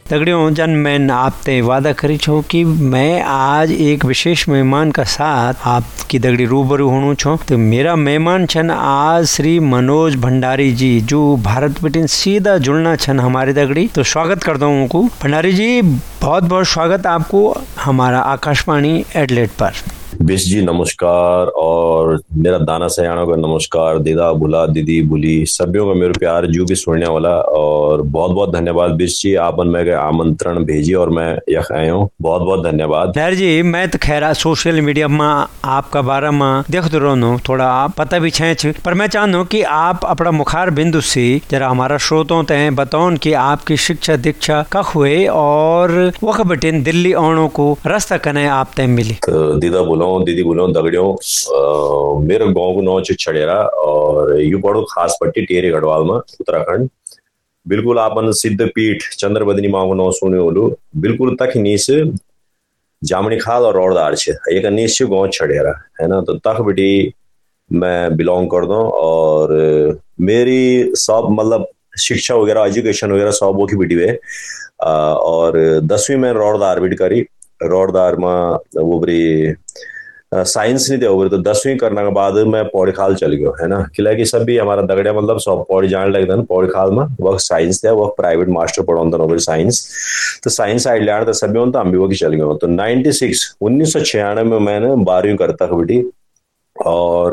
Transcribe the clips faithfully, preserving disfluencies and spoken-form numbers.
दगड़ियों, जन मैं आपते वादा करी छो कि मैं आज एक विशेष मेहमान का साथ आपकी दगड़ी रूबरू होणु छो। तो मेरा मेहमान छन आज श्री मनोज भंडारी जी, जो भारत बिटिन सीधा जुड़ना छन हमारे दगड़ी। तो स्वागत करता हूँ उनको। भंडारी जी, बहुत बहुत स्वागत आपको हमारा आकाशवाणी एडलेट पर। बिश जी नमस्कार, और मेरा दाना सयाणों का नमस्कार, दीदा बुला दीदी बुली सभ्यों का मेरे प्यार जो भी सुनने वाला, और बहुत बहुत धन्यवाद बिश जी, आपन मैं आमंत्रण भेजी और मैं यख आया हूँ। बहुत बहुत धन्यवाद। खैर जी, मैं तो खैर सोशल मीडिया में आपका बारे में देखते रहूँ, थोड़ा आप पता भी छेच, पर मैं चाहूँ कि आप अपना मुखार बिंदु से जरा हमारा श्रोतों तय बताओ कि आपकी शिक्षा दीक्षा कख हुए और वह बटिन दिल्ली आने को रास्ता कने आप तय मिली। तो दीदा बुलाओ दीदी बुलाओ दगड़ियों, मेरे गांव को नाम छड़ेरा और यू बड़ो खास पट्टी टेरी गढ़वाल में उत्तराखंड। बिल्कुल आपन सिद्ध पीठ चंद्र बदनी माँ को नाम सुने बोलो, बिल्कुल तक नीस जामनी खाल और रोडदार छे एक नीस गाँव छड़ेरा है ना। तो तक बेटी मैं बिलोंग कर दूं, और मेरी सब मतलब शिक्षा वगैरह एजुकेशन वगैरह सब वो की बेटी हुए, और दसवीं में रोडदार बेटी करी। रोडदार में वो बड़ी साइंस नहीं दिया तो दसवीं करने के बाद मैं पौड़ी खाल चल गया है ना। किला की सब भी हमारा दगड़िया मतलब सब पौड़ी जाने लगे थे पौड़ी खाल में, वह साइंस दिया, वह प्राइवेट मास्टर पढ़ा साइंस। तो साइंस साइड लिया तो सभी तो हम भी वो चल गए। तो नाइन्टी सिक्स उन्नीस सौ छियानवे में मैंने बारहवीं करता बेटी, और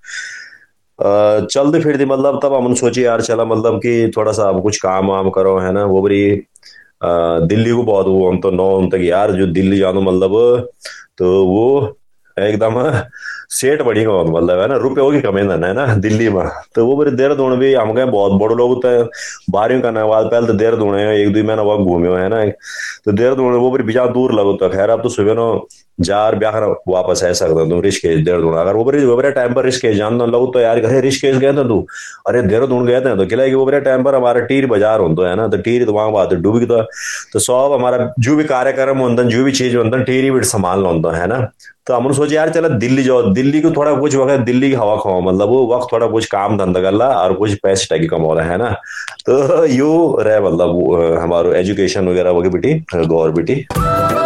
चलते फिरती मतलब तब हमने सोची यार चला मतलब कि थोड़ा सा कुछ काम वाम करो है ना। वो बड़ी दिल्ली को बहुत वो हम तो नौ तक यार जो दिल्ली जानो मतलब, तो वो एकदम सेठ बढ़ी गो मतलब है ना, रुपए होगी कमे है ना दिल्ली में। तो वो बड़ी देहरादून भी हम गए, बहुत बड़े लोग तो बारहवीं करने के बाद पहले तो देहरादून एक दो महीना वक्त घूमे है ना। तो देहरादून वो बड़ी बिजा दूर लगो। तो खैर अब तो सुबह नो जार ब्याह वापस आ सकता तुम ऋषिकेश देहरादून। अगर वो बड़ी वो बड़े टाइम पर ऋषिकेश जानना लगो तो यार कहे ऋषिकेश गए थे तू, अरे देहरादून गए थे। तो किला वो बड़े टाइम पर हमारा टीर बाजार होता है ना, तो टीर तो वहां बात डूबी। तो, तो सब हमारा जो भी कार्यक्रम होता जो भी चीज होता टीर भी संभालना होता है ना। तो हमने सोचा यार चलो दिल्ली जाओ, दिल्ली को थोड़ा कुछ वक्त दिल्ली की हवा खाओ, मतलब वो वक्त थोड़ा कुछ काम धंधा कर ला और कुछ पैसे टैकी कमा रहा है ना। तो यू रहे मतलब हमारो एजुकेशन वगैरह वो की बेटी गौर बेटी।